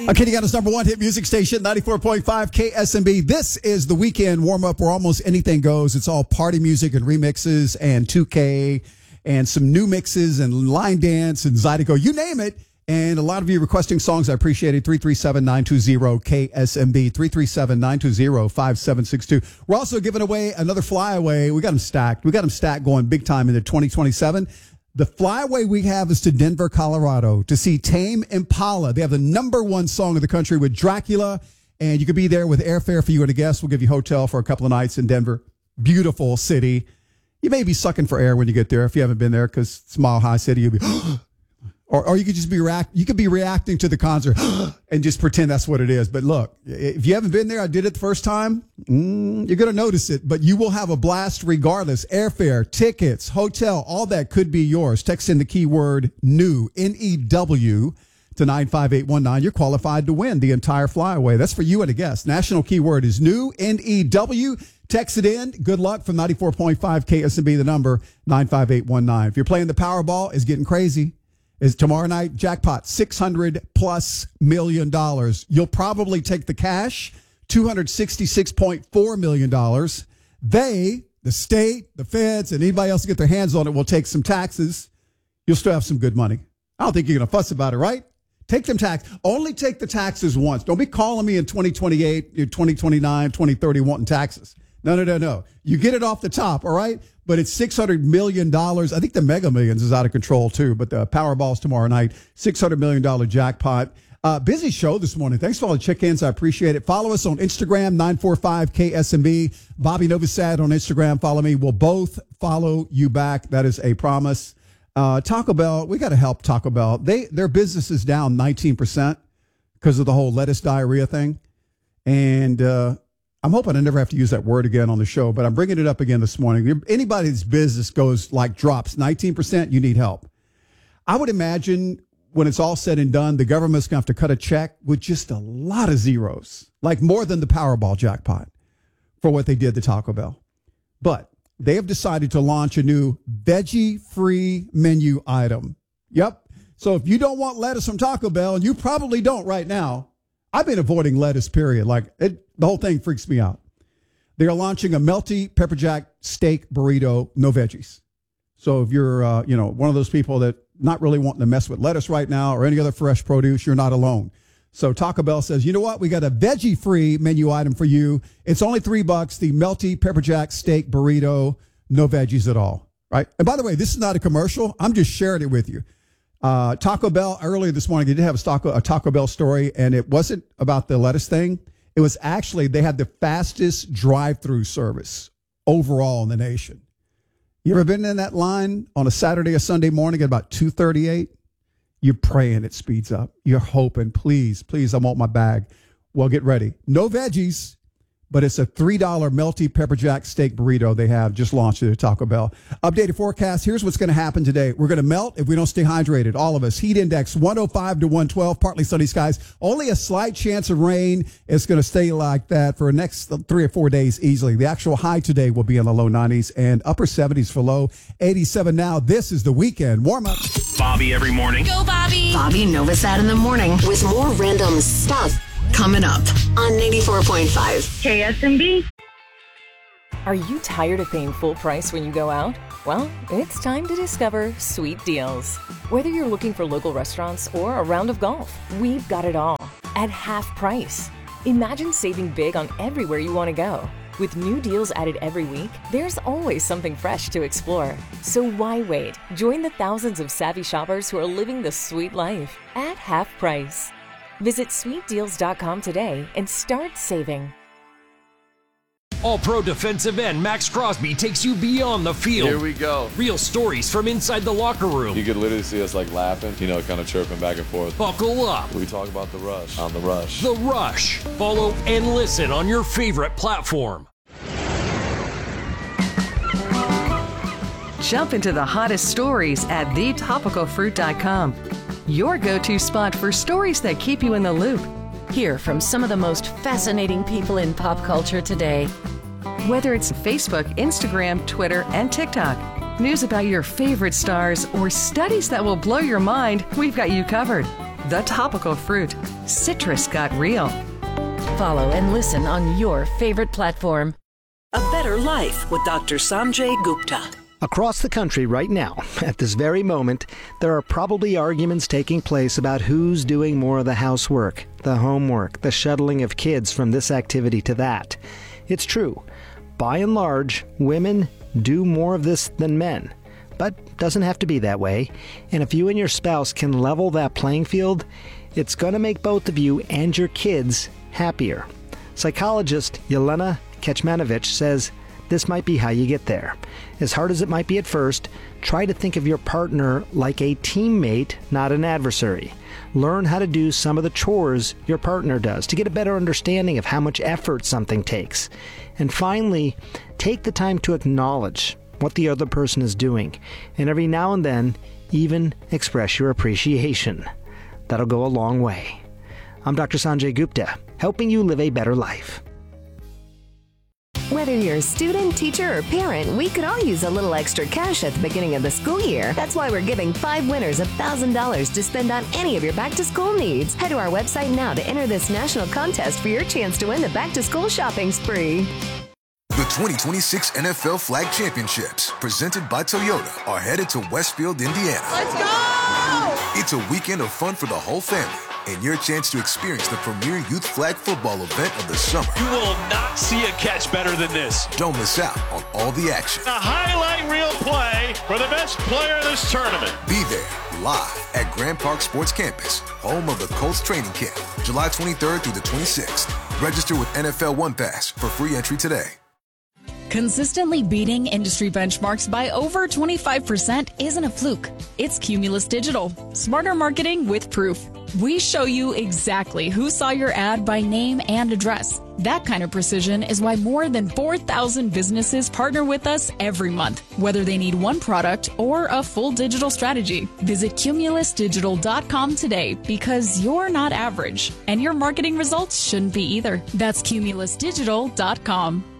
Acadiana's number one hit music station, 94.5 KSMB. This is the weekend warm-up where almost anything goes. It's all party music and remixes and 2K and some new mixes and line dance and Zydeco, you name it. And a lot of you requesting songs. I appreciate it. 337-920-KSMB, 337-920-5762. We're also giving away another flyaway. We got them stacked. We got them stacked going big time into 2027. The flyaway we have is to Denver, Colorado to see Tame Impala. They have the number one song of the country with Dracula, and you could be there with airfare for you and a guest. We'll give you hotel for a couple of nights in Denver. Beautiful city. You may be sucking for air when you get there if you haven't been there because it's Mile High City. You'll be, or you could just be reacting to the concert and just pretend that's what it is. But look, if you haven't been there, I did it the first time. You're going to notice it, but you will have a blast regardless. Airfare, tickets, hotel, all that could be yours. Text in the keyword NEW, N-E-W, to 95819. You're qualified to win the entire flyaway. That's for you and a guest. National keyword is NEW, N-E-W. Text it in. Good luck from 94.5 KSMB, the number 95819. If you're playing the Powerball, it's getting crazy. Is tomorrow night jackpot $600+ million. You'll probably take the cash, $266.4 million. They, the state, the feds, and anybody else to get their hands on it will take some taxes. You'll still have some good money. I don't think you're going to fuss about it, right? Take them tax. Only take the taxes once. Don't be calling me in 2028, 2029, 2030 wanting taxes. No. You get it off the top, all right? But it's $600 million. I think the Mega Millions is out of control, too. But the Powerball's tomorrow night, $600 million jackpot. Busy show this morning. Thanks for all the check-ins. I appreciate it. Follow us on Instagram, 945KSMB. Bobby Novosad on Instagram. Follow me. We'll both follow you back. That is a promise. Taco Bell, we got to help Taco Bell. Their business is down 19% because of the whole lettuce diarrhea thing. And I'm hoping I never have to use that word again on the show, but I'm bringing it up again this morning. Anybody's business drops 19%, you need help. I would imagine when it's all said and done, the government's going to have to cut a check with just a lot of zeros, like more than the Powerball jackpot for what they did to Taco Bell. But they have decided to launch a new veggie-free menu item. Yep. So if you don't want lettuce from Taco Bell, and you probably don't right now, I've been avoiding lettuce, period. The whole thing freaks me out. They are launching a melty pepper jack steak burrito, no veggies. So if you're, one of those people that not really wanting to mess with lettuce right now or any other fresh produce, you're not alone. So Taco Bell says, you know what? We got a veggie-free menu item for you. It's only $3, the melty pepper jack steak burrito, no veggies at all, right? And by the way, this is not a commercial. I'm just sharing it with you. Taco Bell, earlier this morning, they did have a Taco Bell story, and it wasn't about the lettuce thing. It was actually, they had the fastest drive-through service overall in the nation. You ever been in that line on a Saturday or Sunday morning at about 2:38? You're praying it speeds up. You're hoping, please, I want my bag. Well, get ready. No veggies, but it's a $3 melty pepper jack steak burrito they have just launched at Taco Bell. Updated forecast. Here's what's going to happen today. We're going to melt if we don't stay hydrated, all of us. Heat index 105 to 112, partly sunny skies. Only a slight chance of rain. It's going to stay like that for the next 3 or 4 days easily. The actual high today will be in the low 90s and upper 70s for low. 87 now. This is the weekend warm-up. Bobby every morning. Go, Bobby. Bobby Novosad in the morning with more random stuff coming up on 94.5 KSMB. Are you tired of paying full price when you go out? Well, it's time to discover Sweet Deals. Whether you're looking for local restaurants or a round of golf, we've got it all at half price. Imagine saving big on everywhere you want to go. With new deals added every week, there's always something fresh to explore. So why wait? Join the thousands of savvy shoppers who are living the sweet life at half price. Visit sweetdeals.com today and start saving. All-Pro defensive end Max Crosby takes you beyond the field. Here we go. Real stories from inside the locker room. You could literally see us laughing, kind of chirping back and forth. Buckle up. We talk about The Rush on The Rush. The Rush. Follow and listen on your favorite platform. Jump into the hottest stories at thetopicalfruit.com. Your go-to spot for stories that keep you in the loop. Hear from some of the most fascinating people in pop culture today. Whether it's Facebook, Instagram, Twitter, and TikTok, news about your favorite stars, or studies that will blow your mind, we've got you covered. The Topical Fruit. Citrus got real. Follow and listen on your favorite platform. A Better Life with Dr. Sanjay Gupta. Across the country right now, at this very moment, there are probably arguments taking place about who's doing more of the housework, the homework, the shuttling of kids from this activity to that. It's true. By and large, women do more of this than men. But doesn't have to be that way. And if you and your spouse can level that playing field, it's going to make both of you and your kids happier. Psychologist Yelena Kecmanovic says this might be how you get there. As hard as it might be at first, try to think of your partner like a teammate, not an adversary. Learn how to do some of the chores your partner does to get a better understanding of how much effort something takes. And finally, take the time to acknowledge what the other person is doing, and every now and then, even express your appreciation. That'll go a long way. I'm Dr. Sanjay Gupta, helping you live a better life. Whether you're a student, teacher, or parent, we could all use a little extra cash at the beginning of the school year. That's why we're giving 5 winners $1,000 to spend on any of your back-to-school needs. Head to our website now to enter this national contest for your chance to win the back-to-school shopping spree. The 2026 NFL Flag Championships, presented by Toyota, are headed to Westfield, Indiana. Let's go! It's a weekend of fun for the whole family, and your chance to experience the premier youth flag football event of the summer. You will not see a catch better than this. Don't miss out on all the action. A highlight reel play for the best player in this tournament. Be there live at Grand Park Sports Campus, home of the Colts training camp, July 23rd through the 26th. Register with NFL One Pass for free entry today. Consistently beating industry benchmarks by over 25% isn't a fluke. It's Cumulus Digital. Smarter marketing with proof. We show you exactly who saw your ad by name and address. That kind of precision is why more than 4,000 businesses partner with us every month, whether they need one product or a full digital strategy. Visit cumulusdigital.com today because you're not average, and your marketing results shouldn't be either. That's cumulusdigital.com.